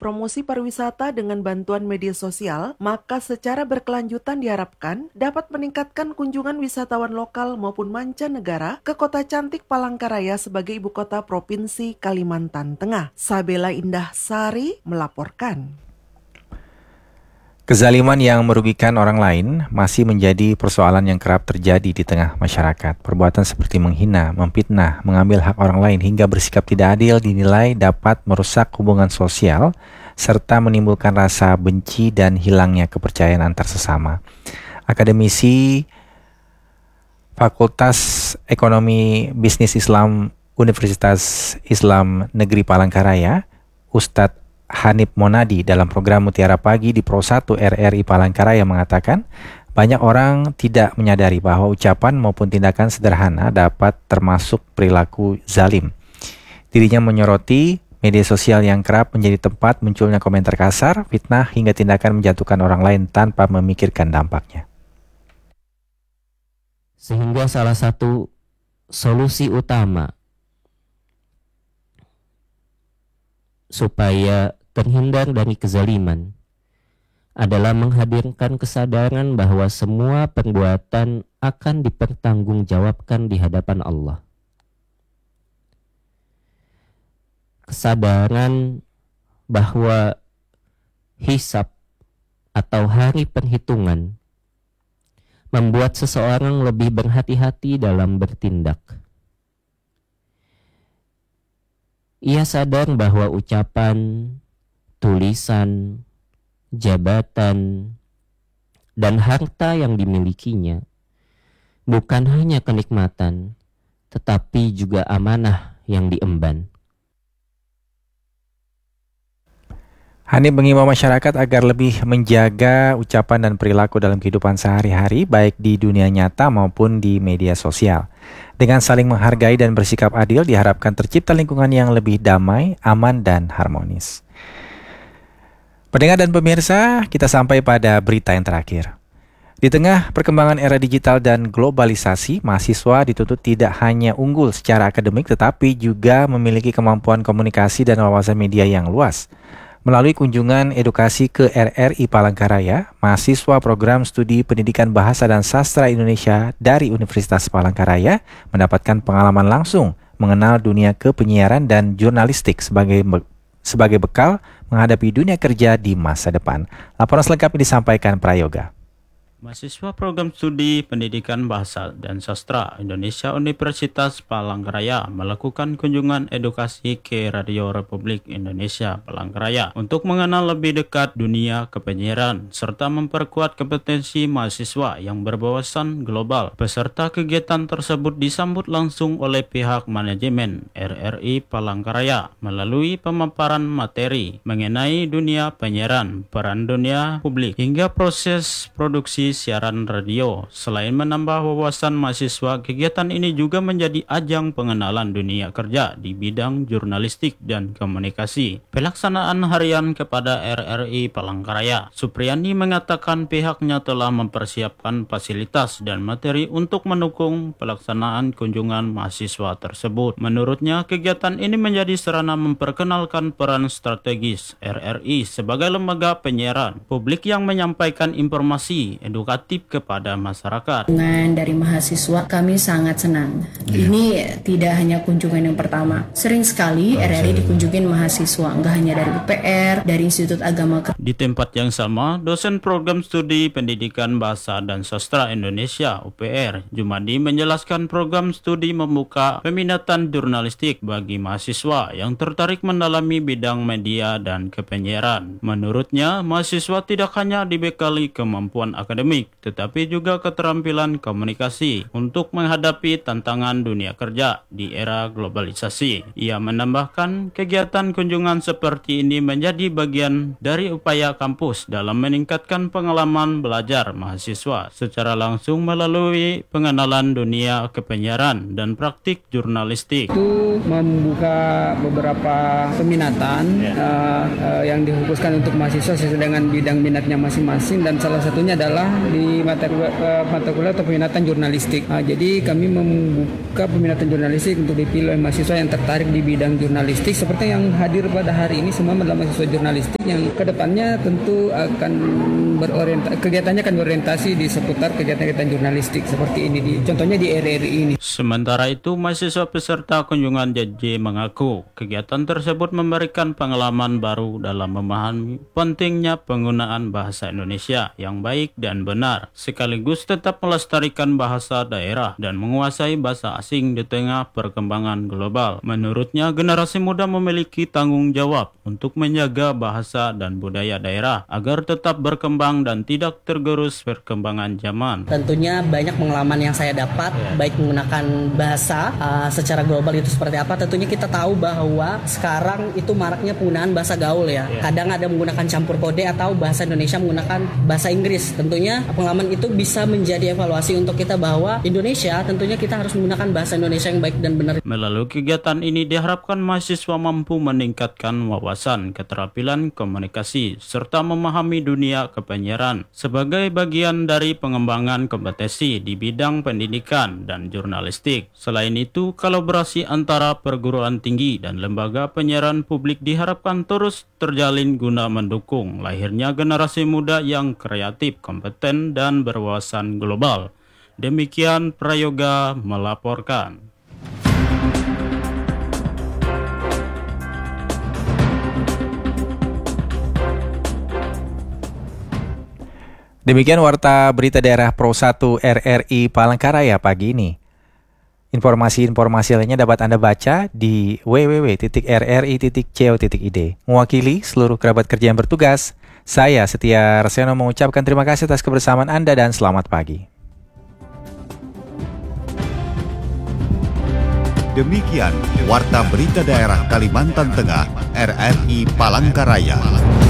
promosi pariwisata dengan bantuan media sosial, maka secara berkelanjutan diharapkan dapat meningkatkan kunjungan wisatawan lokal maupun mancanegara ke kota cantik Palangkaraya sebagai ibu kota Provinsi Kalimantan Tengah. Sabela Indah Sari melaporkan. Kezaliman yang merugikan orang lain masih menjadi persoalan yang kerap terjadi di tengah masyarakat. Perbuatan seperti menghina, memfitnah, mengambil hak orang lain hingga bersikap tidak adil dinilai dapat merusak hubungan sosial serta menimbulkan rasa benci dan hilangnya kepercayaan antar sesama. Akademisi Fakultas Ekonomi Bisnis Islam Universitas Islam Negeri Palangkaraya, Ustadz Hanif Monadi dalam program Mutiara Pagi di Pro 1 RRI Palangkaraya mengatakan banyak orang tidak menyadari bahwa ucapan maupun tindakan sederhana dapat termasuk perilaku zalim. Dirinya menyoroti media sosial yang kerap menjadi tempat munculnya komentar kasar, fitnah hingga tindakan menjatuhkan orang lain tanpa memikirkan dampaknya. Sehingga salah satu solusi utama supaya terhindar dari kezaliman adalah menghadirkan kesadaran bahwa semua perbuatan akan dipertanggungjawabkan di hadapan Allah. Kesadaran bahwa hisab atau hari perhitungan membuat seseorang lebih berhati-hati dalam bertindak. Ia sadar bahwa ucapan, tulisan, jabatan, dan harta yang dimilikinya bukan hanya kenikmatan, tetapi juga amanah yang diemban. Hanif mengimbau masyarakat agar lebih menjaga ucapan dan perilaku dalam kehidupan sehari-hari, baik di dunia nyata maupun di media sosial. Dengan saling menghargai dan bersikap adil, diharapkan tercipta lingkungan yang lebih damai, aman, dan harmonis. Pendengar dan pemirsa, kita sampai pada berita yang terakhir. Di tengah perkembangan era digital dan globalisasi, mahasiswa dituntut tidak hanya unggul secara akademik, tetapi juga memiliki kemampuan komunikasi dan wawasan media yang luas. Melalui kunjungan edukasi ke RRI Palangkaraya, mahasiswa program studi pendidikan bahasa dan sastra Indonesia dari Universitas Palangkaraya mendapatkan pengalaman langsung mengenal dunia kepenyiaran dan jurnalistik sebagai bekal menghadapi dunia kerja di masa depan. Laporan selengkapnya disampaikan Prayoga. Mahasiswa program studi pendidikan bahasa dan sastra Indonesia Universitas Palangkaraya melakukan kunjungan edukasi ke Radio Republik Indonesia Palangkaraya untuk mengenal lebih dekat dunia kepenyiaran serta memperkuat kompetensi mahasiswa yang berwawasan global. Peserta kegiatan tersebut disambut langsung oleh pihak manajemen RRI Palangkaraya melalui pemaparan materi mengenai dunia penyiaran, peran dunia publik hingga proses produksi siaran radio. Selain menambah wawasan mahasiswa, kegiatan ini juga menjadi ajang pengenalan dunia kerja di bidang jurnalistik dan komunikasi. Pelaksanaan harian kepada RRI Palangkaraya, Supriyani mengatakan pihaknya telah mempersiapkan fasilitas dan materi untuk mendukung pelaksanaan kunjungan mahasiswa tersebut. Menurutnya, kegiatan ini menjadi sarana memperkenalkan peran strategis RRI sebagai lembaga penyiaran publik yang menyampaikan informasi edukatif kepada masyarakat. Dengan dari mahasiswa kami sangat senang. Ini tidak hanya kunjungan yang pertama. Sering sekali RRI dikunjungin mahasiswa, nggak hanya dari UPR, dari Institut Agama. Di tempat yang sama, dosen program studi pendidikan bahasa dan sastra Indonesia UPR, Jumadi, menjelaskan program studi membuka peminatan jurnalistik bagi mahasiswa yang tertarik mendalami bidang media dan kepenyiaran. Menurutnya, mahasiswa tidak hanya dibekali kemampuan akademik, tetapi juga keterampilan komunikasi untuk menghadapi tantangan dunia kerja di era globalisasi. Ia menambahkan kegiatan kunjungan seperti ini menjadi bagian dari upaya kampus dalam meningkatkan pengalaman belajar mahasiswa secara langsung melalui pengenalan dunia kepenyiaran dan praktik jurnalistik. Itu membuka beberapa peminatan yang difokuskan untuk mahasiswa sesuai dengan bidang minatnya masing-masing, dan salah satunya adalah di mata kuliah atau peminatan jurnalistik. Jadi kami membuka peminatan jurnalistik untuk dipilih oleh mahasiswa yang tertarik di bidang jurnalistik. Seperti yang hadir pada hari ini semua adalah mahasiswa jurnalistik yang kedepannya tentu akan kegiatannya akan berorientasi di seputar kegiatan-kegiatan jurnalistik seperti ini. Contohnya di RRI ini. Sementara itu, mahasiswa peserta kunjungan JJ mengaku kegiatan tersebut memberikan pengalaman baru dalam memahami pentingnya penggunaan bahasa Indonesia yang baik dan benar, sekaligus tetap melestarikan bahasa daerah dan menguasai bahasa asing di tengah perkembangan global. Menurutnya, generasi muda memiliki tanggung jawab untuk menjaga bahasa dan budaya daerah agar tetap berkembang dan tidak tergerus perkembangan zaman. Tentunya banyak pengalaman yang saya dapat, baik menggunakan bahasa secara global itu seperti apa. Tentunya kita tahu bahwa sekarang itu maraknya penggunaan bahasa gaul ya. Kadang ada menggunakan campur kode atau bahasa Indonesia menggunakan bahasa Inggris. Tentunya pengalaman itu bisa menjadi evaluasi untuk kita bahwa Indonesia tentunya kita harus menggunakan bahasa Indonesia yang baik dan benar. Melalui kegiatan ini diharapkan mahasiswa mampu meningkatkan wawasan, keterampilan komunikasi, serta memahami dunia kepenyiaran sebagai bagian dari pengembangan kompetensi di bidang pendidikan dan jurnalistik. Selain itu, kolaborasi antara perguruan tinggi dan lembaga penyiaran publik diharapkan terus terjalin guna mendukung lahirnya generasi muda yang kreatif, kompeten, dan berwawasan global. Demikian Prayoga melaporkan. Demikian Warta Berita Daerah Pro 1 RRI Palangkaraya pagi ini. Informasi-informasi lainnya dapat Anda baca di www.rri.co.id. Mewakili seluruh kerabat kerja yang bertugas, saya Setia Reseno mengucapkan terima kasih atas kebersamaan Anda dan selamat pagi. Demikian Warta Berita Daerah Kalimantan Tengah RRI Palangkaraya.